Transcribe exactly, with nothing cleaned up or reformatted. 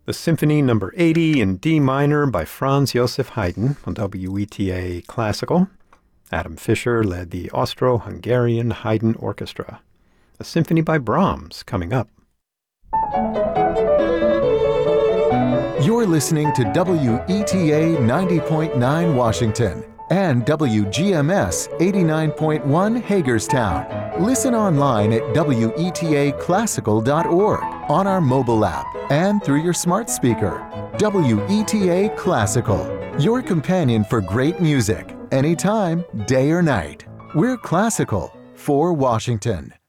The Symphony Number eighty in D minor by Franz Joseph Haydn on W E T A Classical. Adam Fisher led the Austro-Hungarian Haydn Orchestra. A symphony by Brahms coming up. You're listening to W E T A ninety point nine Washington and W G M S eighty-nine point one Hagerstown. Listen online at W E T A classical dot org, on our mobile app, and through your smart speaker. W E T A Classical, your companion for great music, anytime, day or night. We're classical for Washington.